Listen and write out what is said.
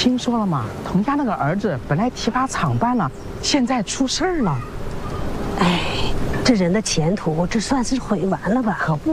听说了吗？童家那个儿子本来提拔厂办了，现在出事儿了。 哎，这人的前途这算是毁完了吧？ 可不。